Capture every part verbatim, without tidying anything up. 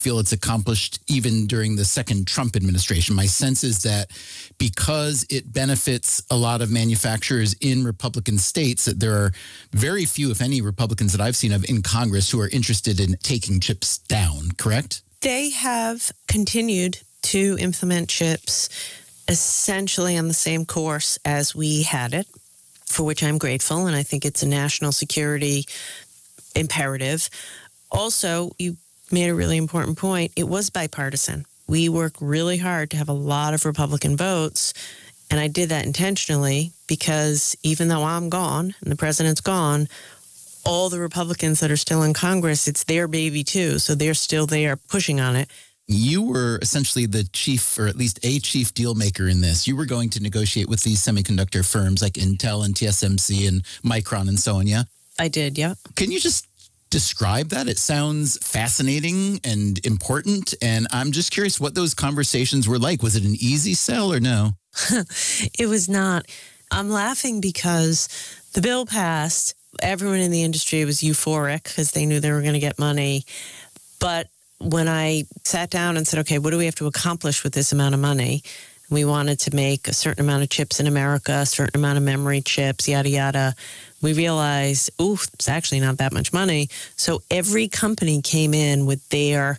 feel it's accomplished even during the second Trump administration. My sense is that because it benefits a lot of manufacturers in Republican states, that there are very few, if any, Republicans that I've seen of in Congress who are interested in taking chips down, correct? They have continued to implement chips essentially on the same course as we had it, for which I'm grateful, and I think it's a national security imperative. Also, you made a really important point. It was bipartisan. We worked really hard to have a lot of Republican votes, and I did that intentionally because even though I'm gone and the president's gone, all the Republicans that are still in Congress, it's their baby too, so they're still there pushing on it. You were essentially the chief, or at least a chief deal maker in this. You were going to negotiate with these semiconductor firms like Intel and T S M C and Micron and so on, yeah? I did, yeah. Can you just describe that? It sounds fascinating and important, and I'm just curious what those conversations were like. Was it an easy sell or no? It was not. I'm laughing because the bill passed. Everyone in the industry was euphoric because they knew they were going to get money. But when I sat down and said, okay, what do we have to accomplish with this amount of money? We wanted to make a certain amount of chips in America, a certain amount of memory chips, yada, yada. We realized, ooh, it's actually not that much money. So every company came in with their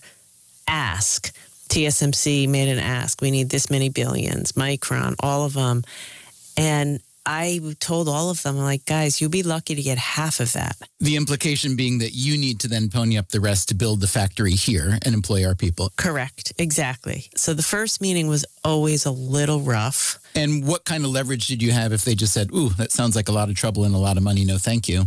ask. T S M C made an ask. We need this many billions. Micron, all of them. And I told all of them, like, guys, you'll be lucky to get half of that. The implication being that you need to then pony up the rest to build the factory here and employ our people. Correct. Exactly. So the first meeting was always a little rough. And what kind of leverage did you have if they just said, ooh, that sounds like a lot of trouble and a lot of money, no thank you?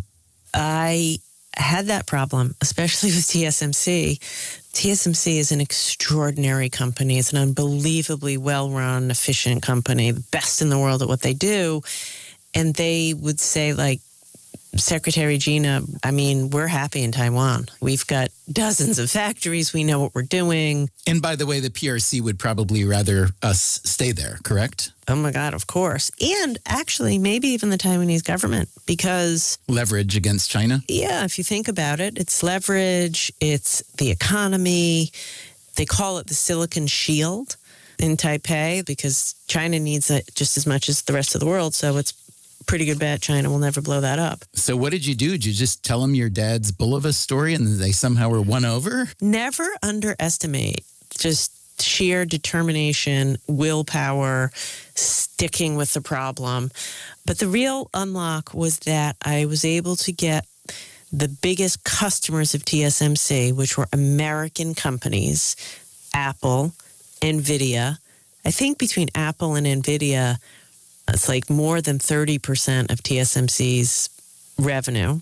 I had that problem, especially with T S M C. T S M C is an extraordinary company. It's an unbelievably well-run, efficient company, the best in the world at what they do. And they would say, like, Secretary Gina, I mean, we're happy in Taiwan. We've got dozens of factories. We know what we're doing. And by the way, the P R C would probably rather us stay there, correct? Oh, my God, of course. And actually, maybe even the Taiwanese government, because... Leverage against China? Yeah, if you think about it, it's leverage, it's the economy. They call it the Silicon Shield in Taipei because China needs it just as much as the rest of the world, so it's pretty good bet China will never blow that up. So what did you do? Did you just tell them your dad's Bullivis story and they somehow were won over? Never underestimate just sheer determination, willpower, sticking with the problem. But the real unlock was that I was able to get the biggest customers of T S M C, which were American companies, Apple, NVIDIA. I think between Apple and NVIDIA, it's like more than thirty percent of T S M C's revenue.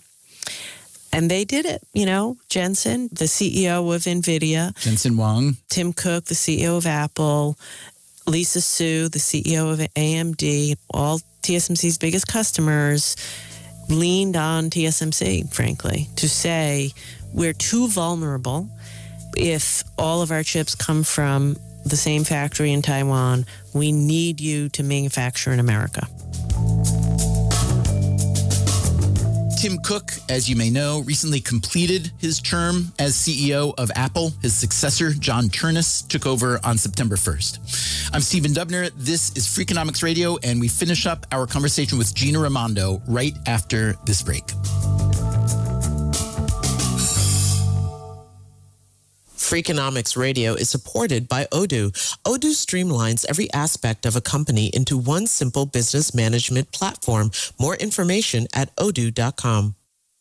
And they did it, you know, Jensen, the C E O of NVIDIA. Jensen Huang. Tim Cook, the C E O of Apple. Lisa Su, the C E O of A M D. All T S M C's biggest customers leaned on T S M C, frankly, to say we're too vulnerable. If all of our chips come from the same factory in Taiwan, we need you to manufacture in America. Tim Cook, as you may know, recently completed his term as C E O of Apple. His successor, John Ternus, took over on September first. I'm Stephen Dubner. This is Freakonomics Radio, and we finish up our conversation with Gina Raimondo right after this break. Freakonomics Radio is supported by Odoo. Odoo streamlines every aspect of a company into one simple business management platform. More information at odoo dot com.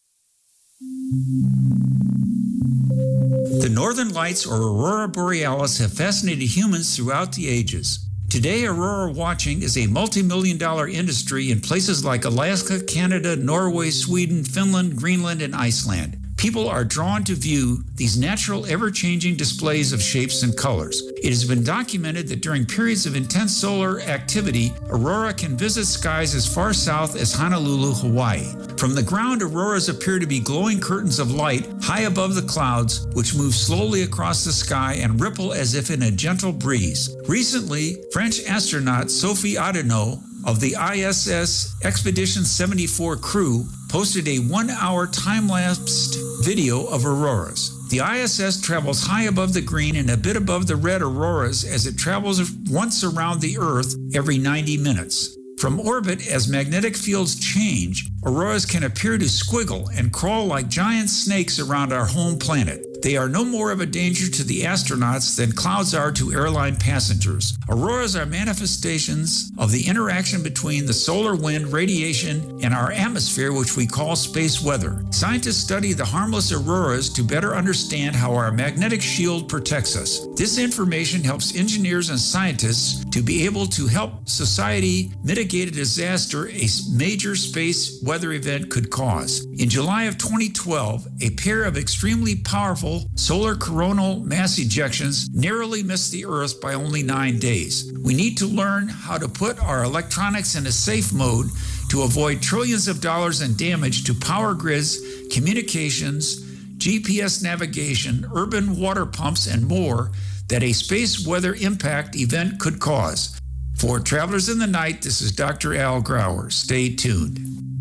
The Northern Lights, or Aurora Borealis, have fascinated humans throughout the ages. Today, aurora watching is a multi-million dollar industry in places like Alaska, Canada, Norway, Sweden, Finland, Greenland, and Iceland. People are drawn to view these natural, ever-changing displays of shapes and colors. It has been documented that during periods of intense solar activity, aurora can visit skies as far south as Honolulu, Hawaii. From the ground, auroras appear to be glowing curtains of light high above the clouds, which move slowly across the sky and ripple as if in a gentle breeze. Recently, French astronaut Sophie Adenau of the I S S Expedition seventy-four crew posted a one-hour time-lapsed video of auroras. The I S S travels high above the green and a bit above the red auroras as it travels once around the Earth every ninety minutes. From orbit, as magnetic fields change, auroras can appear to squiggle and crawl like giant snakes around our home planet. They are no more of a danger to the astronauts than clouds are to airline passengers. Auroras are manifestations of the interaction between the solar wind, radiation, and our atmosphere, which we call space weather. Scientists study the harmless auroras to better understand how our magnetic shield protects us. This information helps engineers and scientists to be able to help society mitigate a disaster a major space weather event could cause. In July of twenty twelve, a pair of extremely powerful solar coronal mass ejections narrowly missed the Earth by only nine days. We need to learn how to put our electronics in a safe mode to avoid trillions of dollars in damage to power grids, communications, G P S navigation, urban water pumps, and more that a space weather impact event could cause. For Travelers in the Night, this is Doctor Al Grauer. Stay tuned.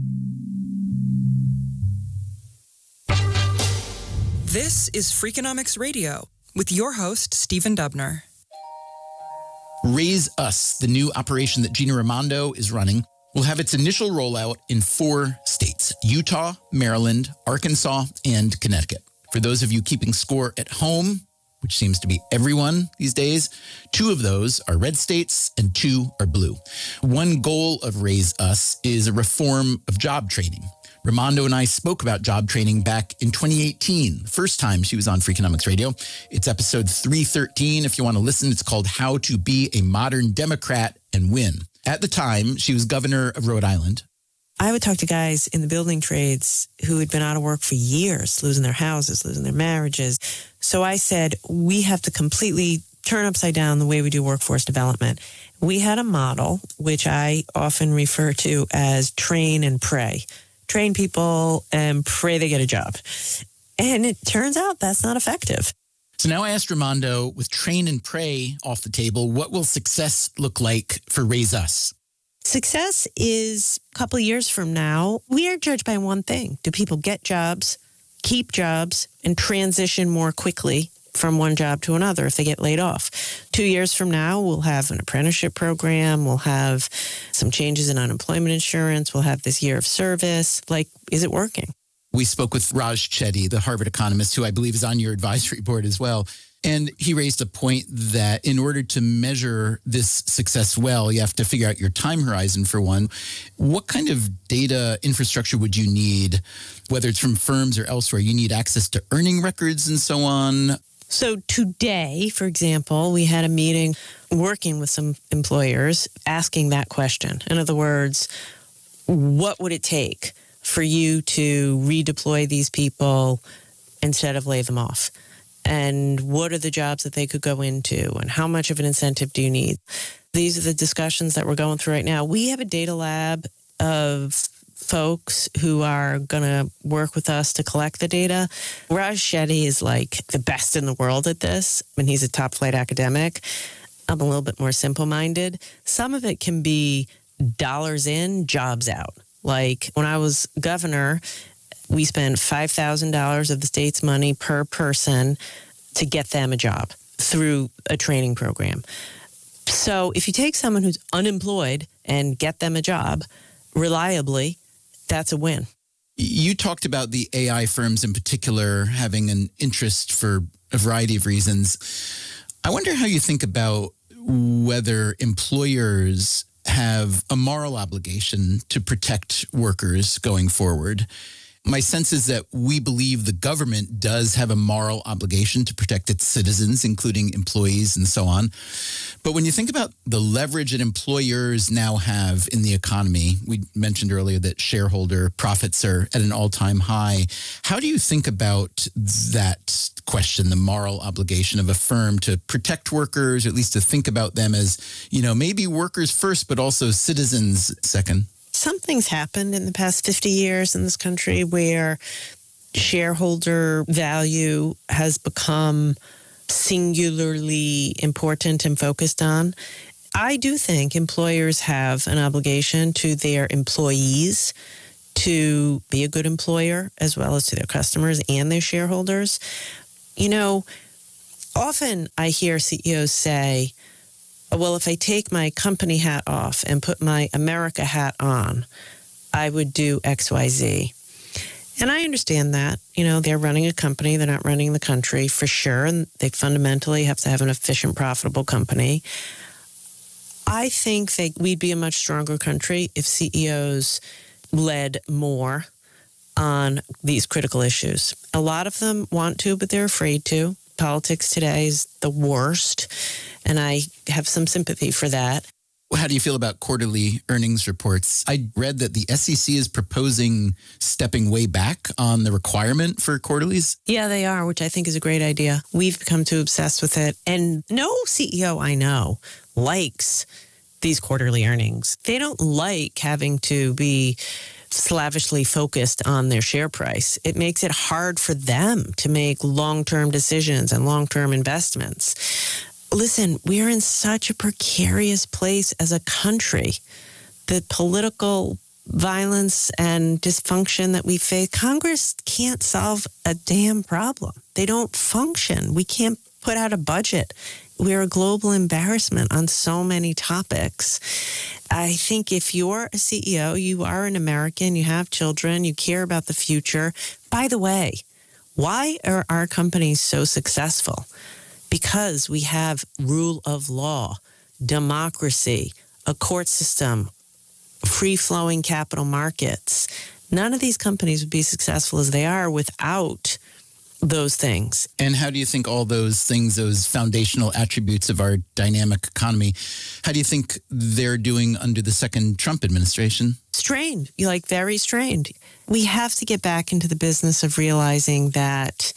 This is Freakonomics Radio with your host, Stephen Dubner. Raise Us, the new operation that Gina Raimondo is running, will have its initial rollout in four states: Utah, Maryland, Arkansas, and Connecticut. For those of you keeping score at home, which seems to be everyone these days, two of those are red states and two are blue. One goal of Raise Us is a reform of job training. Raimondo and I spoke about job training back in twenty eighteen, the first time she was on Freakonomics Radio. It's episode three thirteen. If you want to listen, it's called How to Be a Modern Democrat and Win. At the time, she was governor of Rhode Island. I would talk to guys in the building trades who had been out of work for years, losing their houses, losing their marriages. So I said, we have to completely turn upside down the way we do workforce development. We had a model, which I often refer to as train and pray. Train people and pray they get a job. And it turns out that's not effective. So now I asked Raimondo, with train and pray off the table, what will success look like for Raise Us? Success is a couple of years from now, we are judged by one thing. Do people get jobs, keep jobs, and transition more quickly from one job to another if they get laid off? Two years from now, we'll have an apprenticeship program. We'll have some changes in unemployment insurance. We'll have this year of service. Like, is it working? We spoke with Raj Chetty, the Harvard economist, who I believe is on your advisory board as well. And he raised a point that in order to measure this success well, you have to figure out your time horizon for one. What kind of data infrastructure would you need, whether it's from firms or elsewhere? You need access to earning records and so on. So today, for example, we had a meeting working with some employers asking that question. In other words, what would it take for you to redeploy these people instead of lay them off? And what are the jobs that they could go into? And how much of an incentive do you need? These are the discussions that we're going through right now. We have a data lab of folks who are going to work with us to collect the data. Raj Chetty is like the best in the world at this. I mean, he's a top flight academic. I'm a little bit more simple-minded. Some of it can be dollars in, jobs out. Like when I was governor, we spent five thousand dollars of the state's money per person to get them a job through a training program. So if you take someone who's unemployed and get them a job reliably, that's a win. You talked about the A I firms in particular having an interest for a variety of reasons. I wonder how you think about whether employers have a moral obligation to protect workers going forward. My sense is that we believe the government does have a moral obligation to protect its citizens, including employees and so on. But when you think about the leverage that employers now have in the economy, we mentioned earlier that shareholder profits are at an all-time high. How do you think about that question, the moral obligation of a firm to protect workers, or at least to think about them as, you know, maybe workers first, but also citizens second? Something's happened in the past fifty years in this country where shareholder value has become singularly important and focused on. I do think employers have an obligation to their employees to be a good employer as well as to their customers and their shareholders. You know, often I hear C E Os say, well, if I take my company hat off and put my America hat on, I would do X, Y, Z. And I understand that. You know, they're running a company. They're not running the country for sure. And they fundamentally have to have an efficient, profitable company. I think that we'd be a much stronger country if C E Os led more on these critical issues. A lot of them want to, but they're afraid to. Politics today is the worst, and I have some sympathy for that. How do you feel about quarterly earnings reports? I read that the S E C is proposing stepping way back on the requirement for quarterlies. Yeah, they are, which I think is a great idea. We've become too obsessed with it. And no C E O I know likes these quarterly earnings. They don't like having to be slavishly focused on their share price. It makes it hard for them to make long-term decisions and long-term investments. Listen, we're in such a precarious place as a country. The political violence and dysfunction that we face, Congress can't solve a damn problem. They don't function. We can't put out a budget. We're a global embarrassment on so many topics. I think if you're a C E O, you are an American, you have children, you care about the future. By the way, why are our companies so successful? Because we have rule of law, democracy, a court system, free-flowing capital markets. None of these companies would be successful as they are without those things. And how do you think all those things, those foundational attributes of our dynamic economy, how do you think they're doing under the second Trump administration? Strained, like very strained. We have to get back into the business of realizing that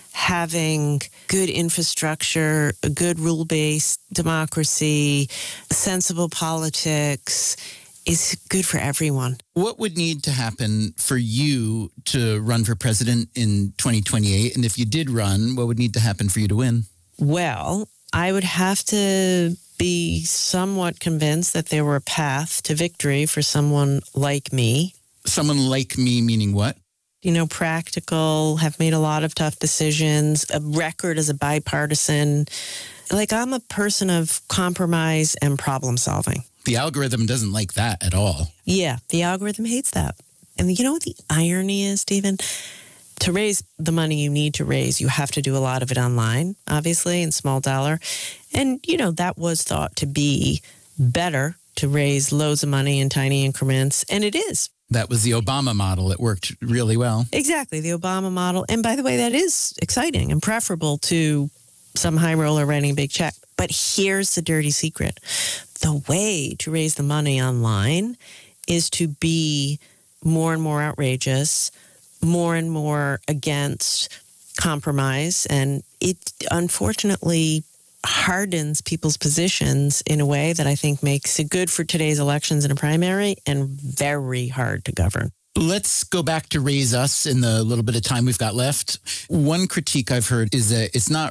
having good infrastructure, a good rule-based democracy, sensible politics is good for everyone. What would need to happen for you to run for president in twenty twenty-eight? And if you did run, what would need to happen for you to win? Well, I would have to be somewhat convinced that there were a path to victory for someone like me. Someone like me meaning what? You know, practical, have made a lot of tough decisions, a record as a bipartisan. Like, I'm a person of compromise and problem solving. The algorithm doesn't like that at all. Yeah, the algorithm hates that. And you know what the irony is, Stephen? To raise the money you need to raise, you have to do a lot of it online, obviously, in small dollar. And, you know, that was thought to be better to raise loads of money in tiny increments. And it is. That was the Obama model. It worked really well. Exactly, the Obama model. And by the way, that is exciting and preferable to some high roller writing a big check. But here's the dirty secret. The way to raise the money online is to be more and more outrageous, more and more against compromise. And it unfortunately hardens people's positions in a way that I think makes it good for today's elections in a primary and very hard to govern. Let's go back to Raise Us in the little bit of time we've got left. One critique I've heard is that it's not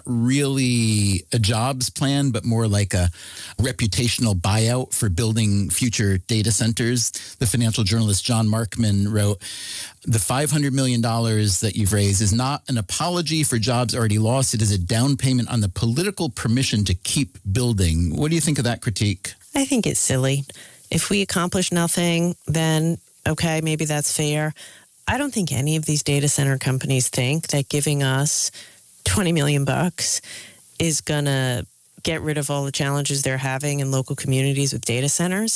really a jobs plan, but more like a reputational buyout for building future data centers. The financial journalist John Markman wrote, the five hundred million dollars that you've raised is not an apology for jobs already lost. It is a down payment on the political permission to keep building. What do you think of that critique? I think it's silly. If we accomplish nothing, then okay, maybe that's fair. I don't think any of these data center companies think that giving us twenty million bucks is going to get rid of all the challenges they're having in local communities with data centers.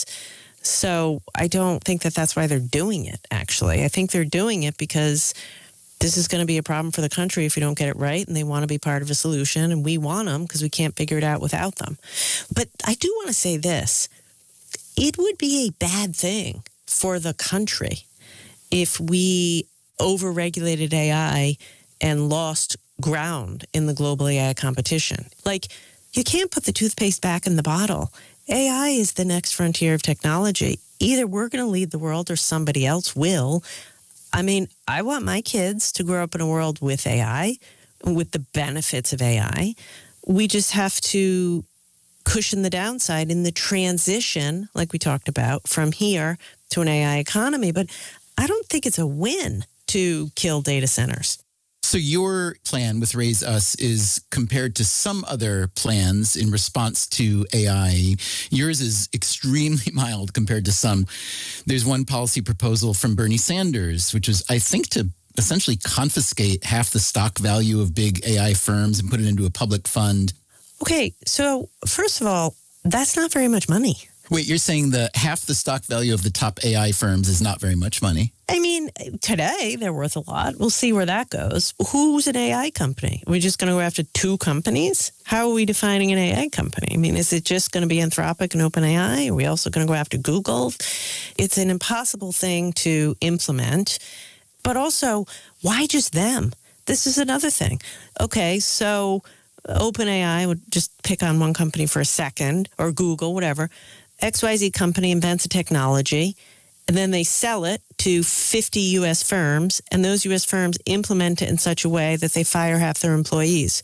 So I don't think that that's why they're doing it, actually. I think they're doing it because this is going to be a problem for the country if we don't get it right, and they want to be part of a solution, and we want them because we can't figure it out without them. But I do want to say this. It would be a bad thing for the country if we overregulated A I and lost ground in the global A I competition. Like, you can't put the toothpaste back in the bottle. A I is the next frontier of technology. Either we're going to lead the world or somebody else will. I mean, I want my kids to grow up in a world with A I, with the benefits of A I. We just have to cushion the downside in the transition, like we talked about, from here to an A I economy. But I don't think it's a win to kill data centers. So your plan with Raise Us is compared to some other plans in response to A I. Yours is extremely mild compared to some. There's one policy proposal from Bernie Sanders, which is, I think, to essentially confiscate half the stock value of big A I firms and put it into a public fund. Okay, so first of all, that's not very much money. Wait, you're saying that half the stock value of the top A I firms is not very much money? I mean, today they're worth a lot. We'll see where that goes. Who's an A I company? Are we just going to go after two companies? How are we defining an A I company? I mean, is it just going to be Anthropic and OpenAI? Are we also going to go after Google? It's an impossible thing to implement. But also, why just them? This is another thing. Okay, so OpenAI, would just pick on one company for a second, or Google, whatever. X Y Z company invents a technology, and then they sell it to fifty U S firms, and those U S firms implement it in such a way that they fire half their employees.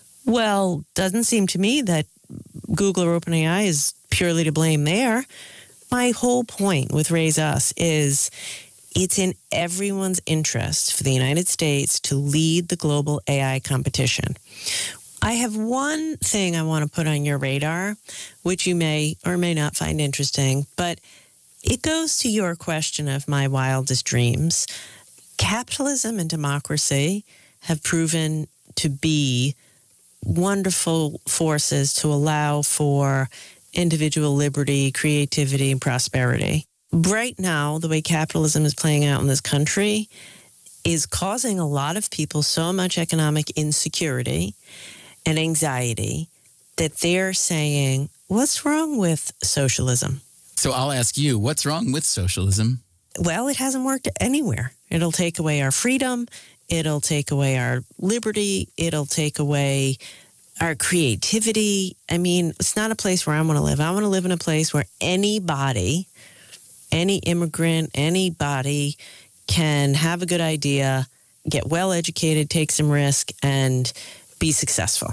Well, doesn't seem to me that Google or OpenAI is purely to blame there. My whole point with Raise Us is it's in everyone's interest for the United States to lead the global A I competition. I have one thing I want to put on your radar, which you may or may not find interesting, but it goes to your question of my wildest dreams. Capitalism and democracy have proven to be wonderful forces to allow for individual liberty, creativity, and prosperity. Right now, the way capitalism is playing out in this country is causing a lot of people so much economic insecurity and anxiety that they're saying, what's wrong with socialism? So I'll ask you, what's wrong with socialism? Well, it hasn't worked anywhere. It'll take away our freedom. It'll take away our liberty. It'll take away our creativity. I mean, it's not a place where I want to live. I want to live in a place where anybody, any immigrant, anybody can have a good idea, get well educated, take some risk, and be successful.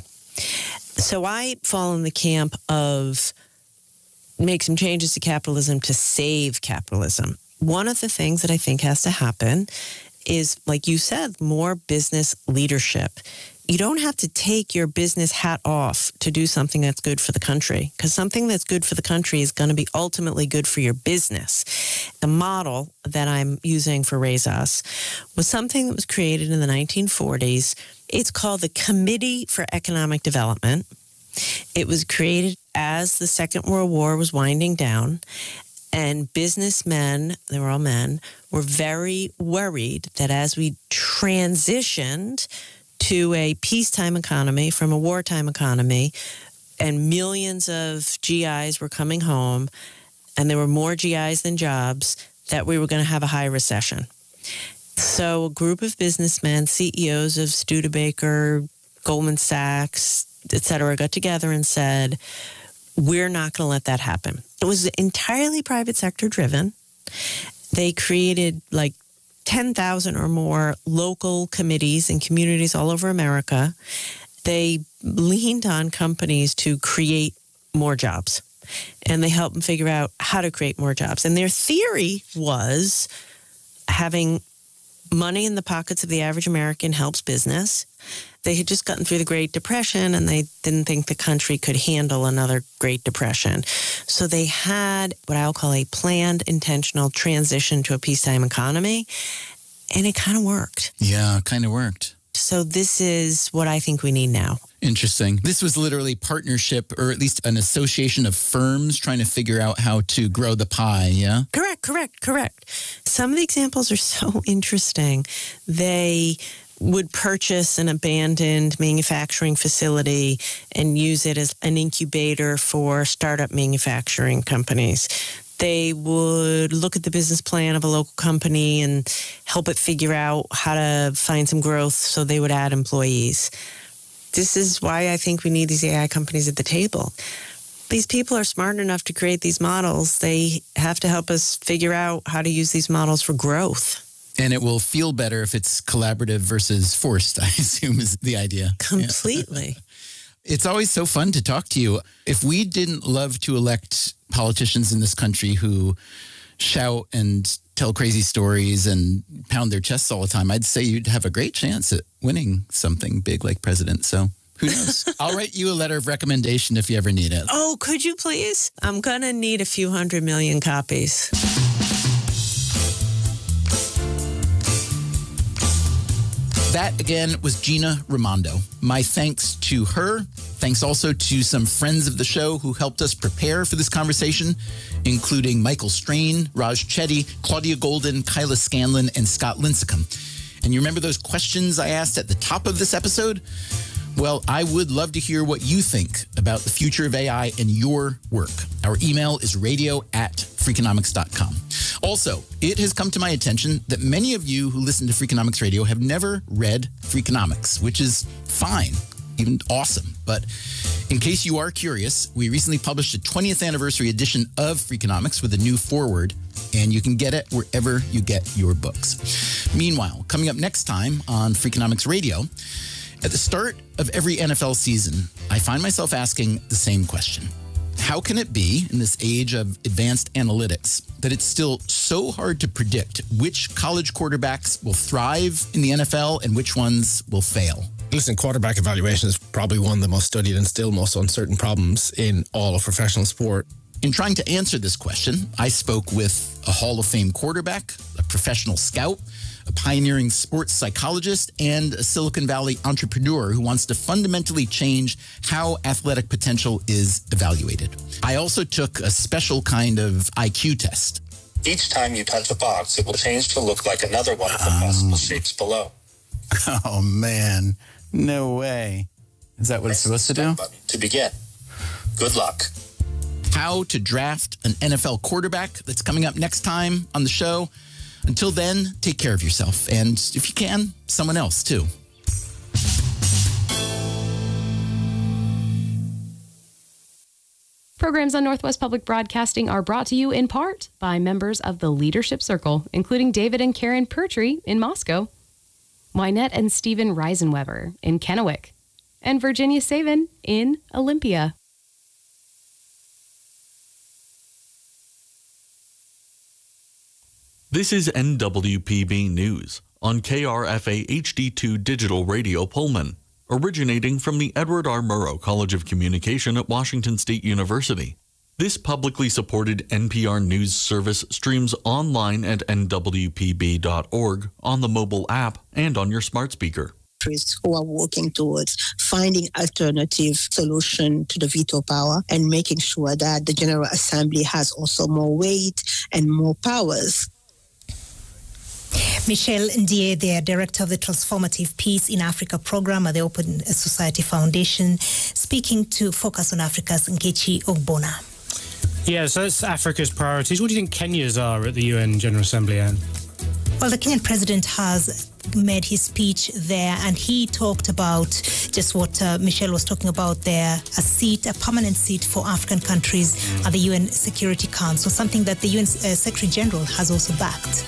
So I fall in the camp of make some changes to capitalism to save capitalism. One of the things that I think has to happen is, like you said, more business leadership. You don't have to take your business hat off to do something that's good for the country, because something that's good for the country is going to be ultimately good for your business. The model that I'm using for Raise Us was something that was created in the nineteen forties. It's called the Committee for Economic Development. It was created as the Second World War was winding down, and businessmen, they were all men, were very worried that as we transitioned to a peacetime economy from a wartime economy, and millions of G Is were coming home, and there were more G Is than jobs, that we were going to have a high recession. So a group of businessmen, C E Os of Studebaker, Goldman Sachs, et cetera, got together and said, we're not going to let that happen. It was entirely private sector driven. They created like ten thousand or more local committees in communities all over America. They leaned on companies to create more jobs, and they helped them figure out how to create more jobs. And their theory was having money in the pockets of the average American helps business. They had just gotten through the Great Depression, and they didn't think the country could handle another Great Depression. So they had what I'll call a planned, intentional transition to a peacetime economy, and it kind of worked. Yeah, kind of worked. So this is what I think we need now. Interesting. This was literally partnership, or at least an association of firms trying to figure out how to grow the pie, yeah? Correct, correct, correct. Some of the examples are so interesting. They would purchase an abandoned manufacturing facility and use it as an incubator for startup manufacturing companies. They would look at the business plan of a local company and help it figure out how to find some growth, so they would add employees. This is why I think we need these A I companies at the table. These people are smart enough to create these models. They have to help us figure out how to use these models for growth. And it will feel better if it's collaborative versus forced, I assume is the idea. Completely. Yeah. It's always so fun to talk to you. If we didn't love to elect politicians in this country who shout and tell crazy stories and pound their chests all the time, I'd say you'd have a great chance at winning something big like president. So who knows? I'll write you a letter of recommendation if you ever need it. Oh, could you please? I'm going to need a few hundred million copies. That, again, was Gina Raimondo. My thanks to her. Thanks also to some friends of the show who helped us prepare for this conversation, including Michael Strain, Raj Chetty, Claudia Golden, Kyla Scanlon, and Scott Lincecum. And you remember those questions I asked at the top of this episode? Well, I would love to hear what you think about the future of A I and your work. Our email is radio at freakonomics dot com. Also, it has come to my attention that many of you who listen to Freakonomics Radio have never read Freakonomics, which is fine, even awesome. But in case you are curious, we recently published a twentieth anniversary edition of Freakonomics with a new foreword, and you can get it wherever you get your books. Meanwhile, coming up next time on Freakonomics Radio, at the start of every N F L season, I find myself asking the same question. How can it be, in this age of advanced analytics, that it's still so hard to predict which college quarterbacks will thrive in the N F L and which ones will fail? Listen, quarterback evaluation is probably one of the most studied and still most uncertain problems in all of professional sport. In trying to answer this question, I spoke with a Hall of Fame quarterback, a professional scout, a pioneering sports psychologist, and a Silicon Valley entrepreneur who wants to fundamentally change how athletic potential is evaluated. I also took a special kind of I Q test. Each time you touch a box, it will change to look like another one of the possible um, shapes below. Oh, man. No way. Is that what it's supposed to do? To begin. Good luck. How to draft an N F L quarterback. That's coming up next time on the show. Until then, take care of yourself. And if you can, someone else too. Programs on Northwest Public Broadcasting are brought to you in part by members of the Leadership Circle, including David and Karen Pertry in Moscow, Wynette and Stephen Reisenweber in Kennewick, and Virginia Savin in Olympia. This is N W P B News on K R F A H D two Digital Radio Pullman, originating from the Edward R. Murrow College of Communication at Washington State University. This publicly supported N P R News service streams online at N W P B dot org, on the mobile app, and on your smart speaker. Who are working towards finding alternative solution to the veto power and making sure that the General Assembly has also more weight and more powers. Michelle Ndiaye, the director of the Transformative Peace in Africa program at the Open Society Foundation, speaking to Focus on Africa's Nkechi Ogbonna. Yeah, so that's Africa's priorities. What do you think Kenya's are at the U N General Assembly, Anne? Well, the Kenyan president has made his speech there, and he talked about just what uh, Michelle was talking about there, a seat, a permanent seat for African countries at the U N Security Council, something that the U N uh, Secretary General has also backed.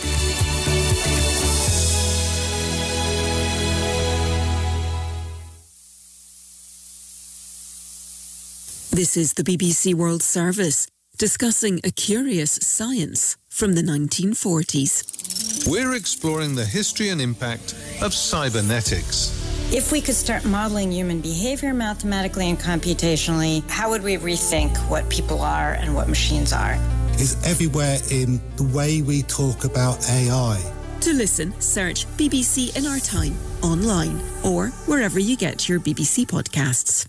This is the B B C World Service, discussing a curious science from the nineteen forties. We're exploring the history and impact of cybernetics. If we could start modeling human behavior mathematically and computationally, how would we rethink what people are and what machines are? It's everywhere in the way we talk about A I. To listen, search B B C in our time, online, or wherever you get your B B C podcasts.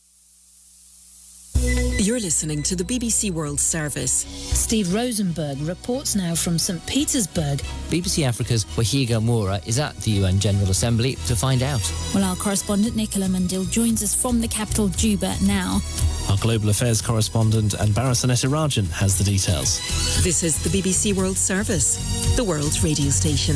You're listening to the B B C World Service. Steve Rosenberg reports now from Saint Petersburg. B B C Africa's Wahiga Moura is at the U N General Assembly to find out. Well, our correspondent Nicola Mandil joins us from the capital, Juba, now. Our Global Affairs correspondent Anbara Sanetirajan has the details. This is the B B C World Service, the world's radio station.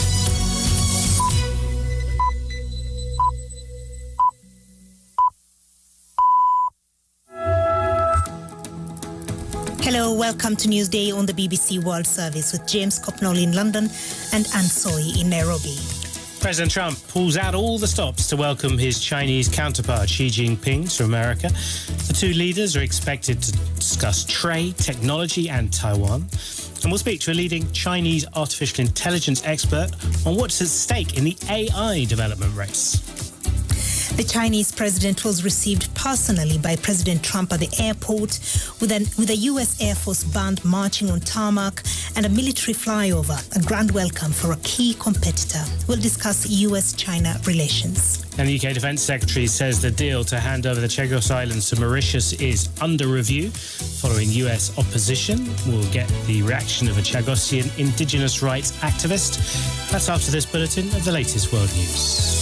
Hello, welcome to Newsday on the B B C World Service with James Copnall in London and Anne Soy in Nairobi. President Trump pulls out all the stops to welcome his Chinese counterpart Xi Jinping to America. The two leaders are expected to discuss trade, technology and Taiwan. And we'll speak to a leading Chinese artificial intelligence expert on what's at stake in the A I development race. The Chinese president was received personally by President Trump at the airport with, an, with a U S Air Force band marching on tarmac and a military flyover, a grand welcome for a key competitor. We'll discuss U S China relations. And the U K Defence Secretary says the deal to hand over the Chagos Islands to Mauritius is under review following U S opposition. We'll get the reaction of a Chagossian indigenous rights activist. That's after this bulletin of the latest world news.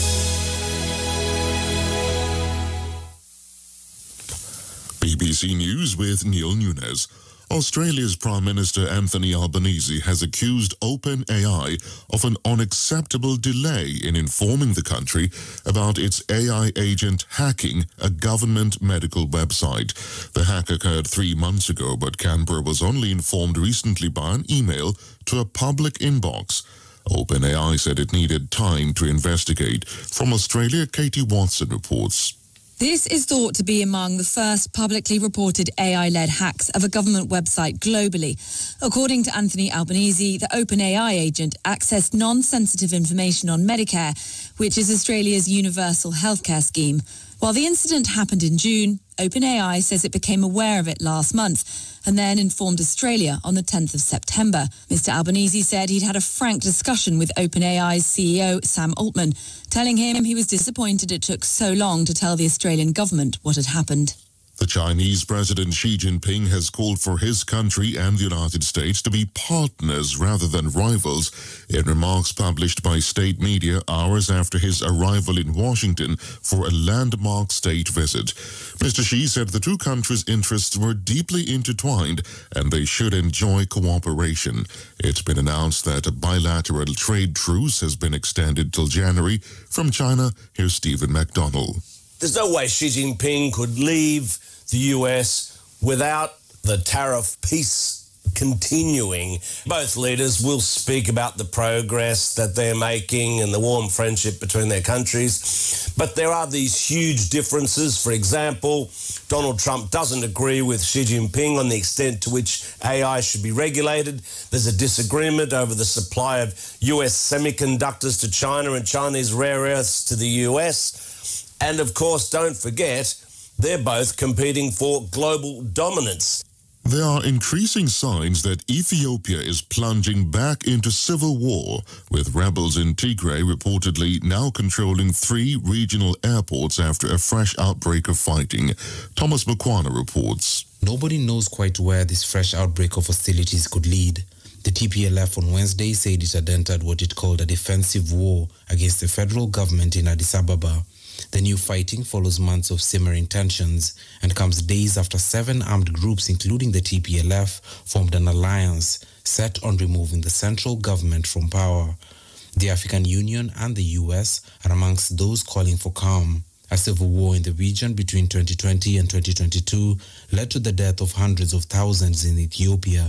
B B C News with Neil Nunes. Australia's Prime Minister Anthony Albanese has accused OpenAI of an unacceptable delay in informing the country about its A I agent hacking a government medical website. The hack occurred three months ago, but Canberra was only informed recently by an email to a public inbox. OpenAI said it needed time to investigate. From Australia, Katie Watson reports. This is thought to be among the first publicly reported A I-led hacks of a government website globally. According to Anthony Albanese, the OpenAI agent accessed non-sensitive information on Medicare, which is Australia's universal healthcare scheme. While the incident happened in June, OpenAI says it became aware of it last month and then informed Australia on the tenth of September. Mister Albanese said he'd had a frank discussion with OpenAI's C E O, Sam Altman, telling him he was disappointed it took so long to tell the Australian government what had happened. The Chinese President Xi Jinping has called for his country and the United States to be partners rather than rivals in remarks published by state media hours after his arrival in Washington for a landmark state visit. Mister Xi said the two countries' interests were deeply intertwined and they should enjoy cooperation. It's been announced that a bilateral trade truce has been extended till January. From China, here's Stephen McDonnell. There's no way Xi Jinping could leave the U S without the tariff peace continuing. Both leaders will speak about the progress that they're making and the warm friendship between their countries. But there are these huge differences. For example, Donald Trump doesn't agree with Xi Jinping on the extent to which A I should be regulated. There's a disagreement over the supply of U S semiconductors to China and Chinese rare earths to the U S. And of course, don't forget, they're both competing for global dominance. There are increasing signs that Ethiopia is plunging back into civil war, with rebels in Tigray reportedly now controlling three regional airports after a fresh outbreak of fighting. Thomas Mukwana reports. Nobody knows quite where this fresh outbreak of hostilities could lead. The T P L F on Wednesday said it had entered what it called a defensive war against the federal government in Addis Ababa. The new fighting follows months of simmering tensions and comes days after seven armed groups, including the T P L F, formed an alliance set on removing the central government from power. The African Union and the U S are amongst those calling for calm. A civil war in the region between twenty twenty and twenty twenty-two led to the death of hundreds of thousands in Ethiopia.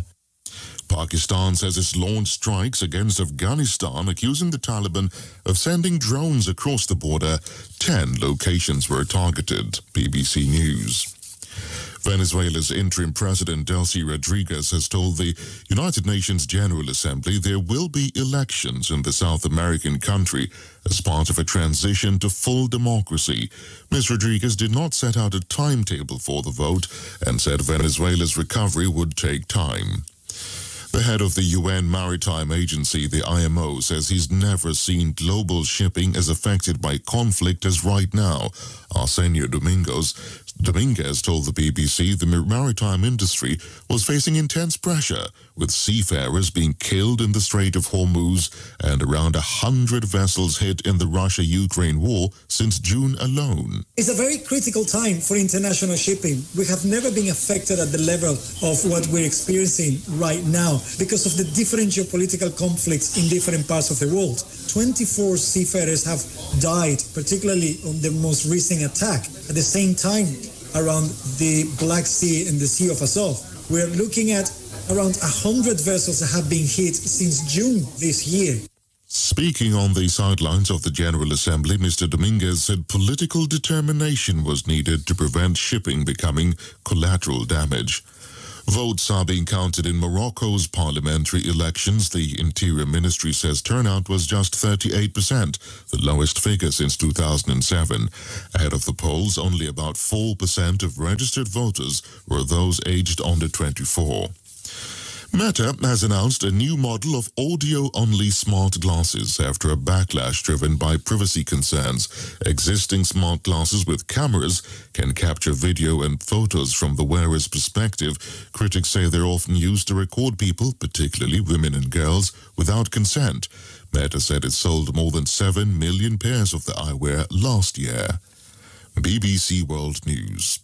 Pakistan says it's launched strikes against Afghanistan, accusing the Taliban of sending drones across the border. Ten locations were targeted. B B C News. Venezuela's interim president, Delcy Rodriguez, has told the United Nations General Assembly there will be elections in the South American country as part of a transition to full democracy. Miz Rodriguez did not set out a timetable for the vote and said Venezuela's recovery would take time. The head of the U N Maritime Agency, the I M O, says he's never seen global shipping as affected by conflict as right now. Arsenio Domingos, Dominguez told the B B C the maritime industry was facing intense pressure, with seafarers being killed in the Strait of Hormuz and around a hundred vessels hit in the Russia-Ukraine war since June alone. It's a very critical time for international shipping. We have never been affected at the level of what we're experiencing right now because of the different geopolitical conflicts in different parts of the world. twenty-four seafarers have died, particularly on the most recent attack. At the same time, around the Black Sea and the Sea of Azov, we're looking at around one hundred vessels that have been hit since June this year. Speaking on the sidelines of the General Assembly, Mister Dominguez said political determination was needed to prevent shipping becoming collateral damage. Votes are being counted in Morocco's parliamentary elections. The Interior Ministry says turnout was just thirty-eight percent, the lowest figure since two thousand seven. Ahead of the polls, only about four percent of registered voters were those aged under twenty-four. Meta has announced a new model of audio-only smart glasses after a backlash driven by privacy concerns. Existing smart glasses with cameras can capture video and photos from the wearer's perspective. Critics say they're often used to record people, particularly women and girls, without consent. Meta said it sold more than seven million pairs of the eyewear last year. B B C World News.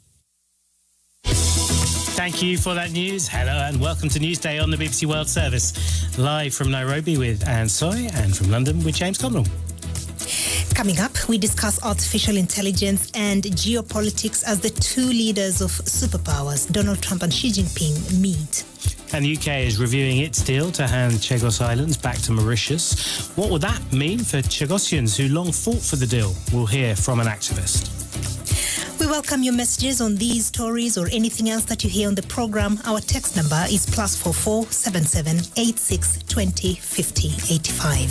Thank you for that news. Hello and welcome to Newsday on the B B C World Service. Live from Nairobi with Anne Soy and from London with James Connell. Coming up, we discuss artificial intelligence and geopolitics as the two leaders of superpowers, Donald Trump and Xi Jinping, meet. And the U K is reviewing its deal to hand Chagos Islands back to Mauritius. What would that mean for Chagossians who long fought for the deal? We'll hear from an activist. We welcome your messages on these stories or anything else that you hear on the program. Our text number is plus four four seven seven eight six twenty fifty eighty five.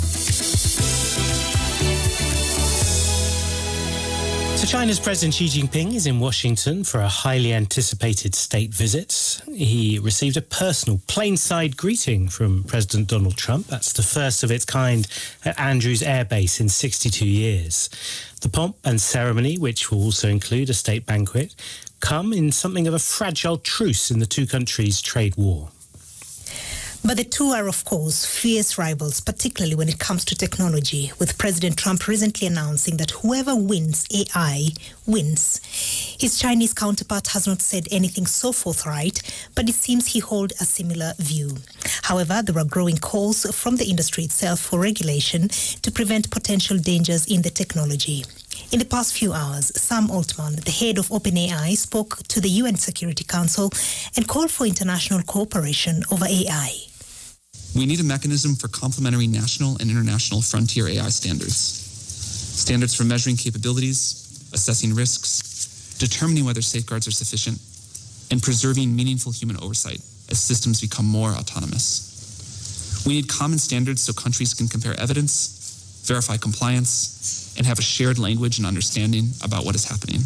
So China's President Xi Jinping is in Washington for a highly anticipated state visit. He received a personal plane-side greeting from President Donald Trump. That's the first of its kind at Andrews Air Base in sixty-two years. The pomp and ceremony, which will also include a state banquet, come in something of a fragile truce in the two countries' trade war. But the two are, of course, fierce rivals, particularly when it comes to technology, with President Trump recently announcing that whoever wins A I wins. His Chinese counterpart has not said anything so forthright, but it seems he holds a similar view. However, there are growing calls from the industry itself for regulation to prevent potential dangers in the technology. In the past few hours, Sam Altman, the head of OpenAI, spoke to the U N Security Council and called for international cooperation over A I. We need a mechanism for complementary national and international frontier A I standards. Standards for measuring capabilities, assessing risks, determining whether safeguards are sufficient, and preserving meaningful human oversight as systems become more autonomous. We need common standards so countries can compare evidence, verify compliance, and have a shared language and understanding about what is happening.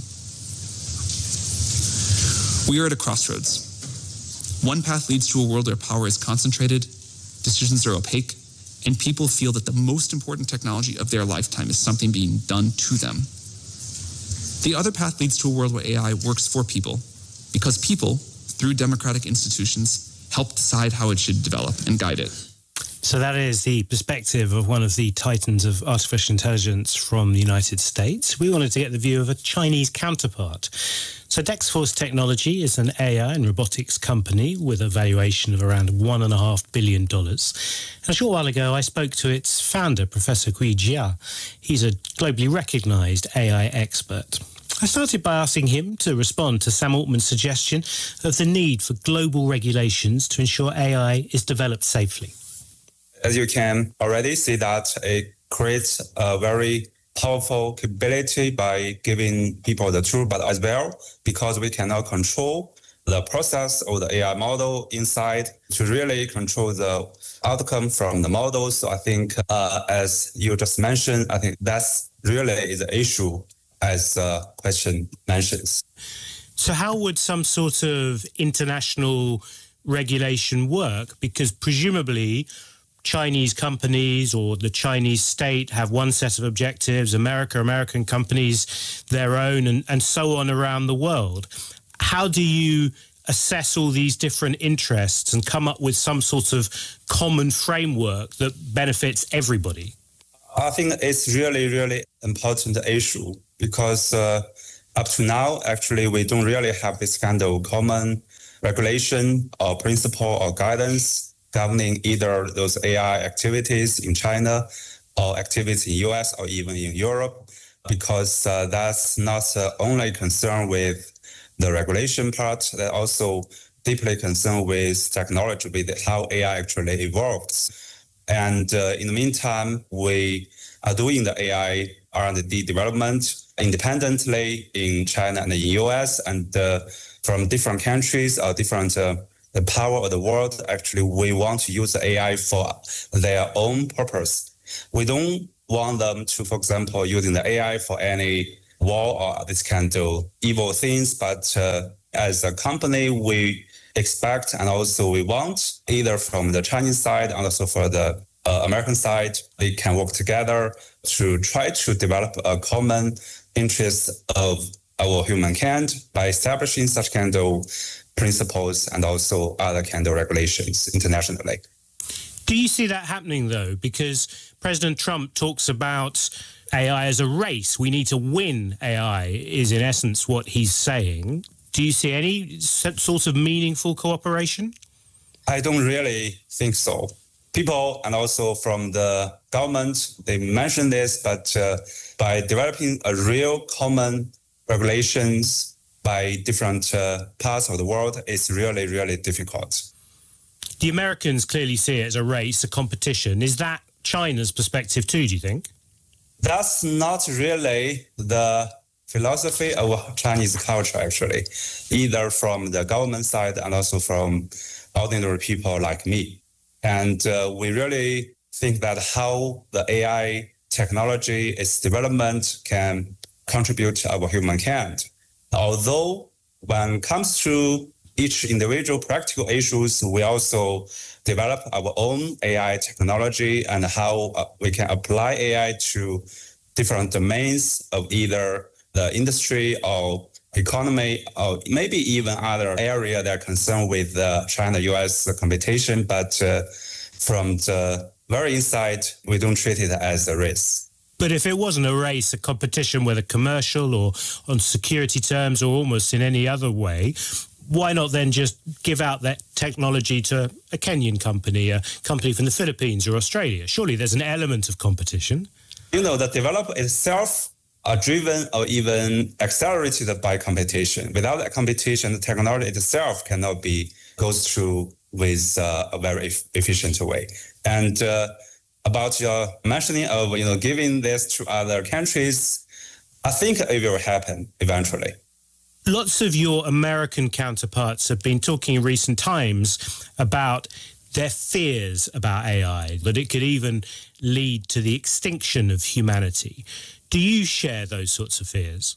We are at a crossroads. One path leads to a world where power is concentrated, decisions are opaque, and people feel that the most important technology of their lifetime is something being done to them. The other path leads to a world where A I works for people, because people, through democratic institutions, help decide how it should develop and guide it. So that is the perspective of one of the titans of artificial intelligence from the United States. We wanted to get the view of a Chinese counterpart. So Dexforce Technology is an A I and robotics company with a valuation of around one and a half billion dollars. And a short while ago, I spoke to its founder, Professor Gui Jia. He's a globally recognized A I expert. I started by asking him to respond to Sam Altman's suggestion of the need for global regulations to ensure A I is developed safely. As you can already see that it creates a very powerful capability by giving people the truth, but as well, because we cannot control the process of the A I model inside to really control the outcome from the model. So I think, uh, as you just mentioned, I think that's really the issue as the question mentions. So how would some sort of international regulation work? Because presumably Chinese companies or the Chinese state have one set of objectives, America, American companies, their own, and, and so on around the world. How do you assess all these different interests and come up with some sort of common framework that benefits everybody? I think it's really, really important issue because uh, up to now, actually, we don't really have this kind of common regulation or principle or guidance governing either those A I activities in China or activities in U S or even in Europe, because uh, that's not the only concern with the regulation part, they're also deeply concerned with technology, with how A I actually evolves. And uh, in the meantime, we are doing the A I R and D development independently in China and the U S, and uh, from different countries or different uh, the power of the world, actually, we want to use the A I for their own purpose. We don't want them to, for example, using the A I for any war or this kind of evil things, but uh, as a company, we expect and also we want, either from the Chinese side and also for the uh, American side, they can work together to try to develop a common interest of our humankind by establishing such kind of principles and also other kind of regulations internationally. Do you see that happening, though? Because President Trump talks about A I as a race. We need to win A I, is in essence what he's saying. Do you see any sort of meaningful cooperation? I don't really think so. People and also from the government, they mention this, but uh, by developing a real common regulations by different uh, parts of the world, it's really, really difficult. The Americans clearly see it as a race, a competition. Is that China's perspective too, do you think? That's not really the philosophy of Chinese culture, actually, either from the government side and also from ordinary people like me. And uh, we really think that how the A I technology, its development can contribute to our humankind. Although when it comes to each individual practical issues, we also develop our own A I technology and how uh, we can apply A I to different domains of either the industry or economy, or maybe even other area that are concerned with uh, China-U S competition. But uh, from the very inside, we don't treat it as a race. But if it wasn't a race, a competition, whether commercial or on security terms or almost in any other way, why not then just give out that technology to a Kenyan company, a company from the Philippines or Australia? Surely there's an element of competition. You know, the developer itself are driven or even accelerated by competition. Without that competition, the technology itself cannot be goes through with uh, a very e- efficient way. And uh, about your mentioning of, you know, giving this to other countries, I think it will happen eventually. Lots of your American counterparts have been talking in recent times about their fears about A I, that it could even lead to the extinction of humanity. Do you share those sorts of fears?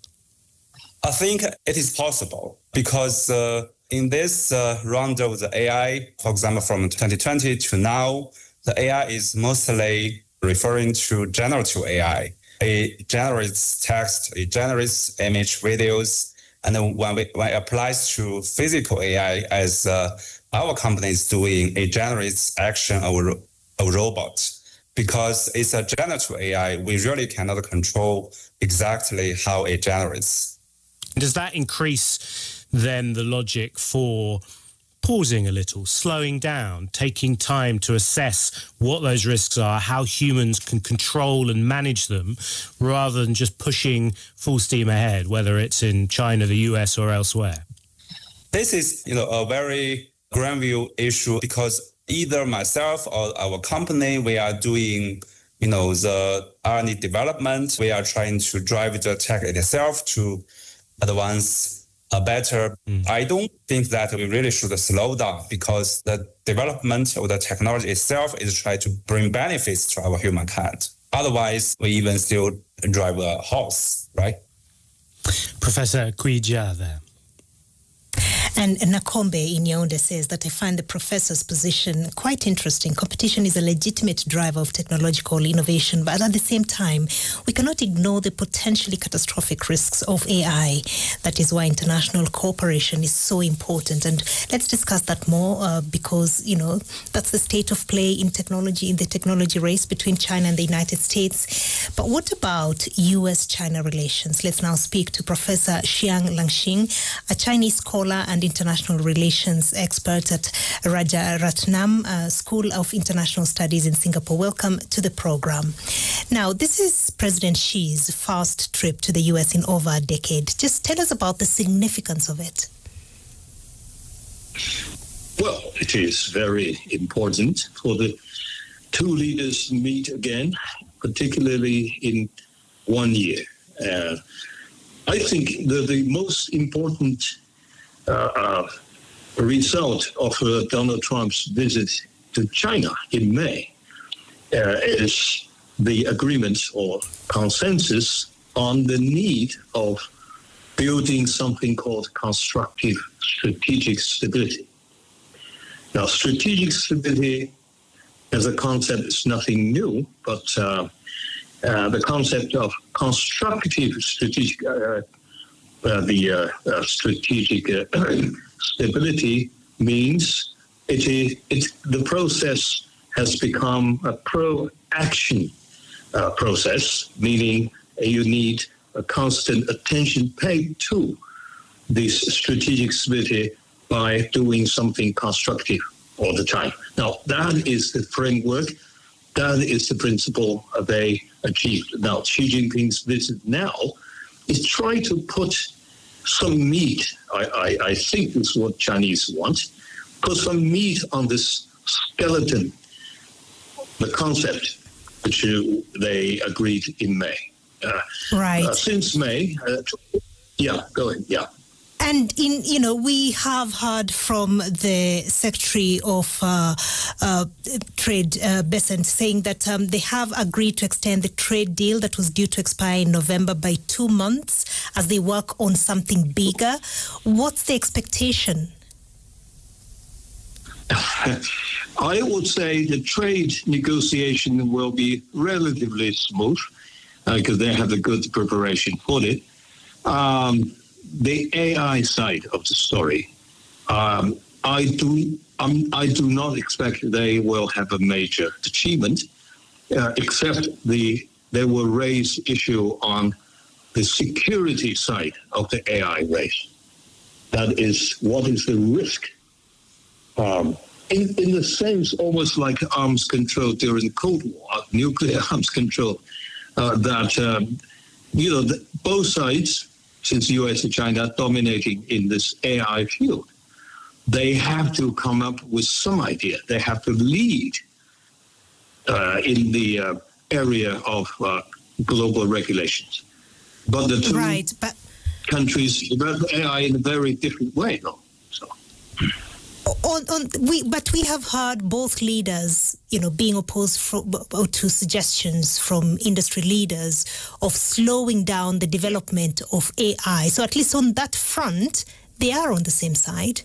I think it is possible because uh, in this uh, round of the A I, for example, from twenty twenty to now, the A I is mostly referring to generative A I. It generates text, it generates image, videos, and then when, we, when it applies to physical A I, as uh, our company is doing, it generates action of a robot. Because it's a generative A I, we really cannot control exactly how it generates. Does that increase then the logic for pausing a little, slowing down, taking time to assess what those risks are, how humans can control and manage them, rather than just pushing full steam ahead, whether it's in China, the U S or elsewhere? This is, you know, a very grand view issue because either myself or our company, we are doing, you know, the R and D development. We are trying to drive the tech itself to advance a better. Mm. I don't think that we really should slow down because the development of the technology itself is trying to bring benefits to our humankind. Otherwise, we even still drive a horse, right? Professor Cui Jia there. And Nakombe in Yaounde says that I find the professor's position quite interesting. Competition is a legitimate driver of technological innovation, but at the same time, we cannot ignore the potentially catastrophic risks of A I. That is why international cooperation is so important. And let's discuss that more uh, because, you know, that's the state of play in technology, in the technology race between China and the United States. But what about U S China relations? Let's now speak to Professor Xiang Langxing, a Chinese scholar and international relations expert at Rajaratnam uh, School of International Studies in Singapore. Welcome to the program. Now, this is President Xi's first trip to the U S in over a decade. Just tell us about the significance of it. Well, it is very important for the two leaders to meet again, particularly in one year. Uh, I think the, the most important uh, uh, result of uh, Donald Trump's visit to China in May uh, is the agreement or consensus on the need of building something called constructive strategic stability. Now, strategic stability as a concept is nothing new, but uh, uh, the concept of constructive strategic, uh, uh, the uh, uh, strategic uh, stability means it is it, the process has become a pro-action uh, process, meaning you need a constant attention paid to this strategic stability by doing something constructive all the time. Now, that is the framework, that is the principle they achieved. Now, Xi Jinping's visit now is trying to put some meat, I, I, I think this is what Chinese want, put some meat on this skeleton, the concept which they agreed in May. Uh, right. Uh, since May, uh, yeah, go ahead, yeah. And in you know we have heard from the Secretary of uh, uh, Trade, uh, Bessent, saying that um, they have agreed to extend the trade deal that was due to expire in November by two months as they work on something bigger. What's the expectation? I would say the trade negotiation will be relatively smooth because uh, they have a good preparation for it. Um, the A I side of the story, um, I do um, I do not expect they will have a major achievement, uh, except the they will raise issue on the security side of the A I race. That is, what is the risk? Um, in, in the sense, almost like arms control during the Cold War, nuclear arms control, uh, that, um, you know, the, both sides, since U S and China are dominating in this A I field, they have to come up with some idea. They have to lead uh, in the uh, area of uh, global regulations. But the two right, but countries develop A I in a very different way, though. So. On, on, we, but we have heard both leaders, you know, being opposed from, to suggestions from industry leaders of slowing down the development of A I. So at least on that front, they are on the same side.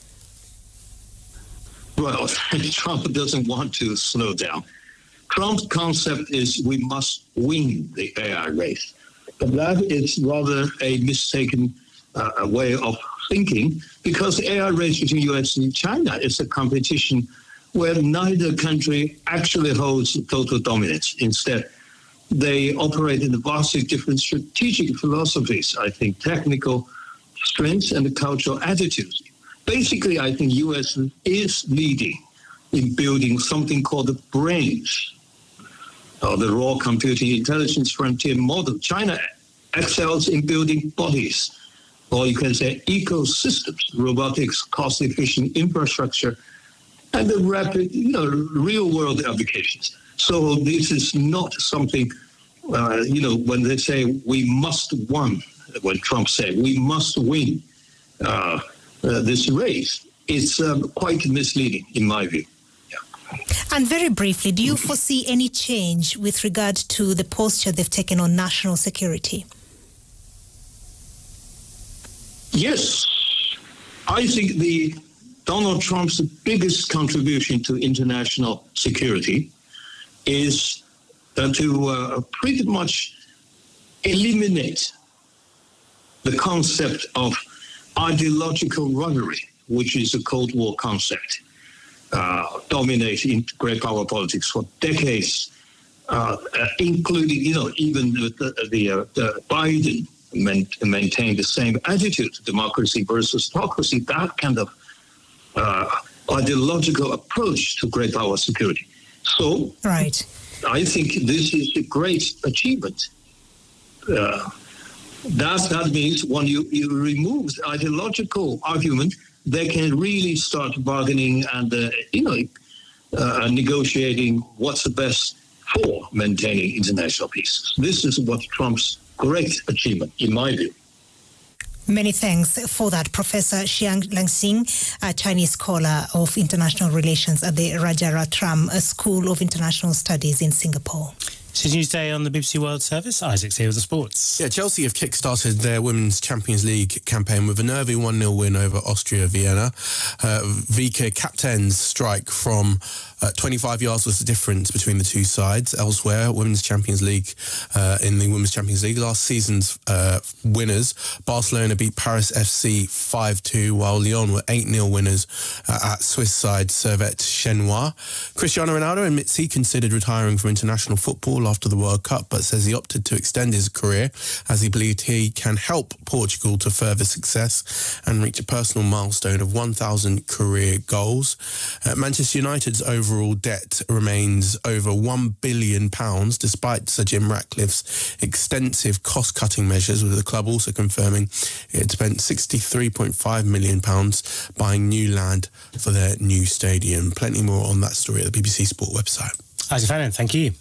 Well, Trump doesn't want to slow down. Trump's concept is we must win the A I race. But that is rather a mistaken uh, way of thinking, because the A I race between U S and China is a competition where neither country actually holds total dominance. Instead, they operate in vastly different strategic philosophies, I think, technical strengths and cultural attitudes. Basically, I think U S is leading in building something called the brains, or the raw computing intelligence frontier model. China excels in building bodies, or you can say ecosystems, robotics, cost-efficient infrastructure, and the rapid, you know, real-world applications. So this is not something, uh, you know, when they say we must win, when Trump said we must win uh, uh, this race, it's um, quite misleading in my view. And very briefly, do you foresee any change with regard to the posture they've taken on national security? Yes. I think the Donald Trump's biggest contribution to international security is uh, to uh, pretty much eliminate the concept of ideological rivalry, which is a Cold War concept. Uh, dominate in great power politics for decades, uh, uh, including, you know, even the, the, the, uh, the Biden man, maintained the same attitude, democracy versus autocracy, that kind of uh, ideological approach to great power security. So right. I think this is a great achievement. Uh, that, that means when you, you remove the ideological argument, they can really start bargaining and, uh, you know, uh, negotiating what's the best for maintaining international peace. This is what Trump's great achievement, in my view. Many thanks for that, Professor Xiang Langsing, a Chinese scholar of international relations at the Rajaratnam School of International Studies in Singapore. This is Newsday on the B B C World Service. Isaac's here with the sports. Yeah, Chelsea have kick-started their Women's Champions League campaign with a nervy one nil win over Austria Vienna. Uh, Vika captain's strike from uh, twenty-five yards was the difference between the two sides. Elsewhere, Women's Champions League, uh, in the Women's Champions League, last season's uh, winners, Barcelona beat Paris F C five two, while Lyon were eight nil winners uh, at Swiss side Servette Chenois. Cristiano Ronaldo admits he considered retiring from international football after the World Cup, but says he opted to extend his career as he believed he can help Portugal to further success and reach a personal milestone of one thousand career goals. Uh, Manchester United's overall debt remains over one billion pounds despite Sir Jim Ratcliffe's extensive cost-cutting measures, with the club also confirming it had spent sixty-three point five million pounds buying new land for their new stadium. Plenty more on that story at the B B C Sport website. Isaac Fannin, thank you.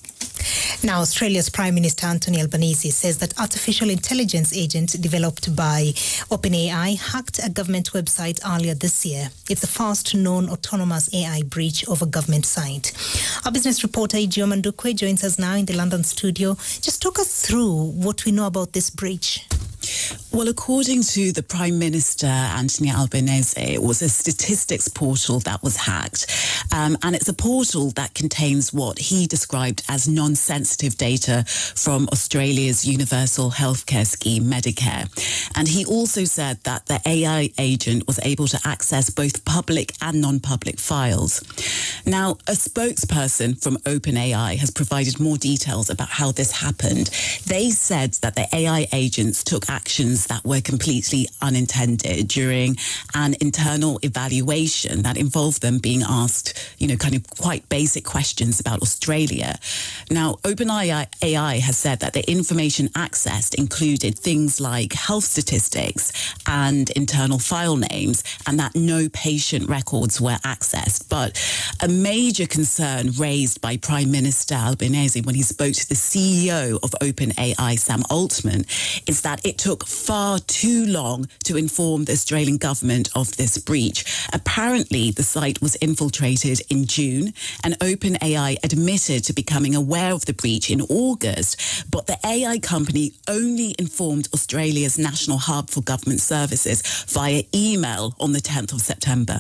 Now, Australia's Prime Minister Anthony Albanese says that artificial intelligence agent developed by OpenAI hacked a government website earlier this year. It's the first known autonomous A I breach of a government site. Our business reporter Ijeoma Ndukwe joins us now in the London studio. Just talk us through what we know about this breach. Well, according to the Prime Minister, Anthony Albanese, it was a statistics portal that was hacked. Um, and it's a portal that contains what he described as non-sensitive data from Australia's universal healthcare scheme, Medicare. And he also said that the A I agent was able to access both public and non-public files. Now, a spokesperson from OpenAI has provided more details about how this happened. They said that the A I agents took actions that were completely unintended during an internal evaluation that involved them being asked, you know, kind of quite basic questions about Australia. Now, OpenAI has said that the information accessed included things like health statistics and internal file names, and that no patient records were accessed. But a major concern raised by Prime Minister Albanese when he spoke to the C E O of OpenAI, Sam Altman, is that it took far too long to inform the Australian government of this breach. Apparently, the site was infiltrated in June, and OpenAI admitted to becoming aware of the breach in August, but the A I company only informed Australia's National Hub for Government Services via email on the tenth of September.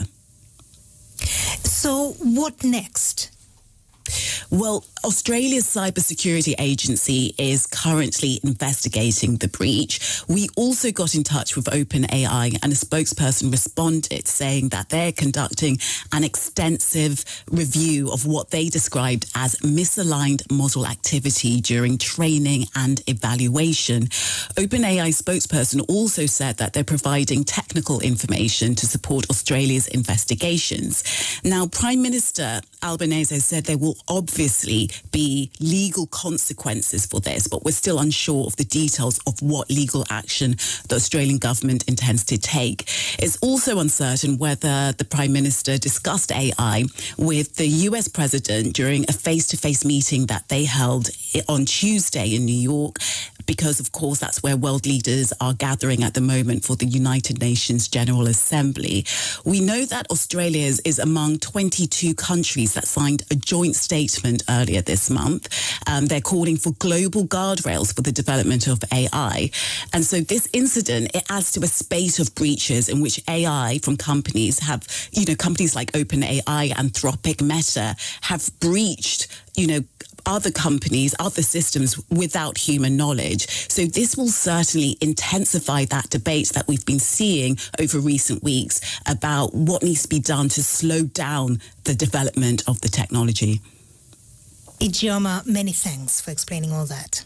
So what next? Well, Australia's cybersecurity agency is currently investigating the breach. We also got in touch with OpenAI, and a spokesperson responded saying that they're conducting an extensive review of what they described as misaligned model activity during training and evaluation. OpenAI spokesperson also said that they're providing technical information to support Australia's investigations. Now, Prime Minister Albanese said there will obviously be legal consequences for this, but we're still unsure of the details of what legal action the Australian government intends to take. It's also uncertain whether the Prime Minister discussed A I with the U S President during a face-to-face meeting that they held on Tuesday in New York, because, of course, that's where world leaders are gathering at the moment for the United Nations General Assembly. We know that Australia is, is among twenty-two countries that signed a joint statement earlier this month. Um, they're calling for global guardrails for the development of A I. And so this incident, it adds to a spate of breaches in which A I from companies have, you know, companies like OpenAI, Anthropic, Meta have breached, you know, other companies, other systems without human knowledge. So this will certainly intensify that debate that we've been seeing over recent weeks about what needs to be done to slow down the development of the technology. Ijeoma, many thanks for explaining all that.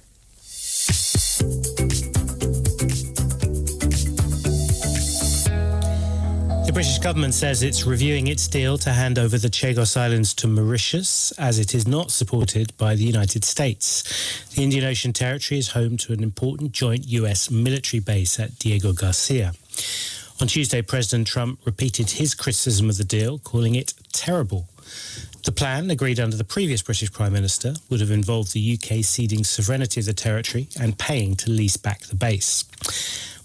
The British government says it's reviewing its deal to hand over the Chagos Islands to Mauritius, as it is not supported by the United States. The Indian Ocean Territory is home to an important joint U S military base at Diego Garcia. On Tuesday, President Trump repeated his criticism of the deal, calling it terrible. The plan, agreed under the previous British Prime Minister, would have involved the U K ceding sovereignty of the territory and paying to lease back the base.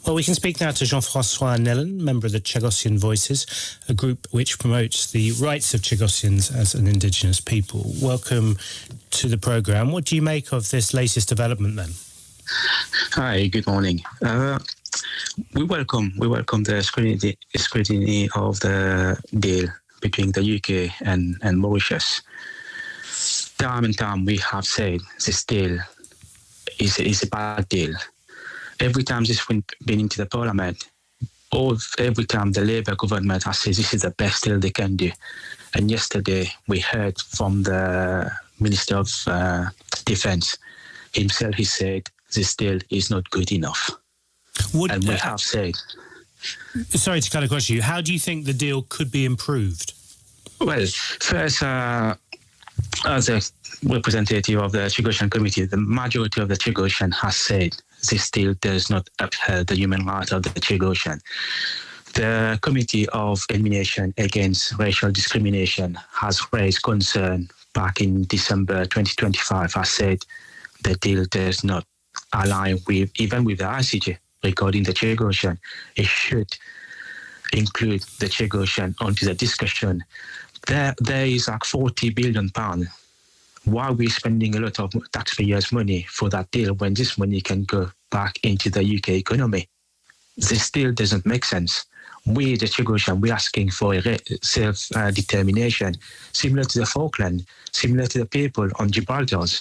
Well, we can speak now to Jean-François Nellen, member of the Chagossian Voices, a group which promotes the rights of Chagossians as an indigenous people. Welcome to the programme. What do you make of this latest development then? Hi, good morning. Uh, we welcome we welcome the scrutiny, scrutiny of the deal between the U K and, and Mauritius. Time and time we have said this deal is, is a bad deal. Every time this has been into the parliament, or every time the Labour government has said this is the best deal they can do. And yesterday we heard from the Minister of uh, Defence himself, he said this deal is not good enough. Would, and we uh, have said... Sorry to cut across you. How do you think the deal could be improved? Well, first, uh, as a representative of the Chagossian committee, the majority of the Chagossian has said this deal does not uphold the human rights of the Chagossian. The Committee of Elimination Against Racial Discrimination has raised concern back in December twenty twenty-five, has said the deal does not align with, even with the I C J regarding the Chagossian. It should include the Chagossian onto the discussion. There, there is like forty billion pounds. Why are we spending a lot of taxpayers' money for that deal when this money can go back into the U K economy? This deal doesn't make sense. We, the Chagossian, we're asking for a self-determination, uh, similar to the Falkland, similar to the people on Gibraltar's.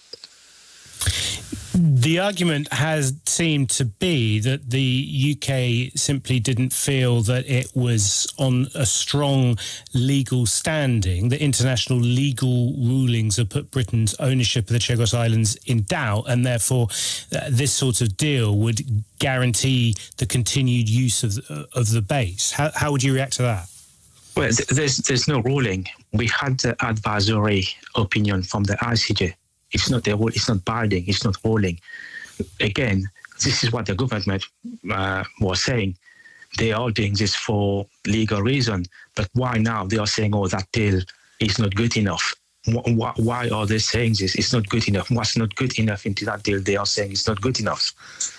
The argument has seemed to be that the U K simply didn't feel that it was on a strong legal standing, that international legal rulings have put Britain's ownership of the Chagos Islands in doubt, and therefore uh, this sort of deal would guarantee the continued use of, uh, of the base. How, how would you react to that? Well, there's, there's no ruling. We had the advisory opinion from the I C J. It's not a, it's not binding, it's not ruling. Again, this is what the government uh, was saying. They are doing this for legal reason, but why now they are saying, oh, that deal is not good enough? Why, why are they saying this? It's not good enough. What's not good enough into that deal? They are saying it's not good enough.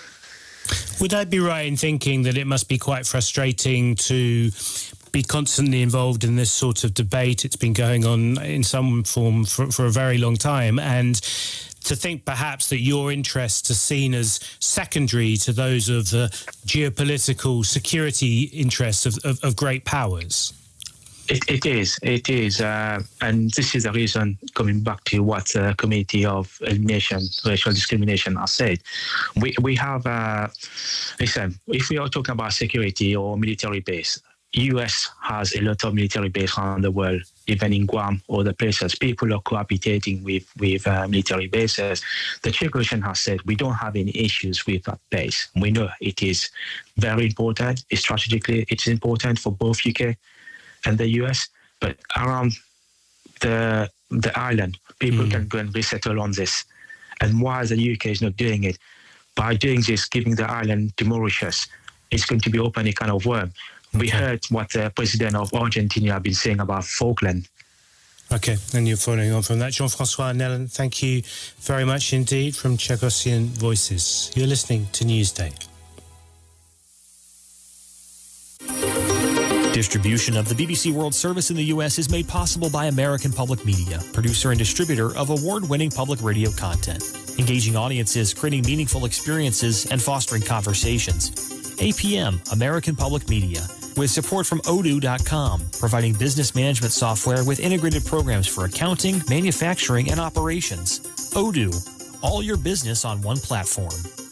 Would I be right in thinking that it must be quite frustrating to be constantly involved in this sort of debate? It's been going on in some form for, for a very long time, and to think perhaps that your interests are seen as secondary to those of the geopolitical security interests of, of, of great powers. It, it is, it is. Uh, and this is the reason, coming back to what the Committee of Elimination Racial Discrimination has said. We, we have, uh, listen, if we are talking about security or military base, U S has a lot of military bases around the world, even in Guam or other places. People are cohabitating with, with uh, military bases. The Chagossian has said we don't have any issues with that base. We know it is very important. It's strategically, it's important for both U K and the U S, but around the the island, people mm. can go and resettle on this. And why the U K is not doing it? By doing this, giving the island to Mauritius, it's going to be open a kind of worm. We heard what the president of Argentina has been saying about Falkland. Okay, and you're following on from that. Jean-François Nellen, thank you very much indeed from Chagossian Voices. You're listening to Newsday. Distribution of the B B C World Service in the U S is made possible by American Public Media, producer and distributor of award-winning public radio content, engaging audiences, creating meaningful experiences, and fostering conversations. A P M, American Public Media, with support from Odoo dot com, providing business management software with integrated programs for accounting, manufacturing, and operations. Odoo, all your business on one platform.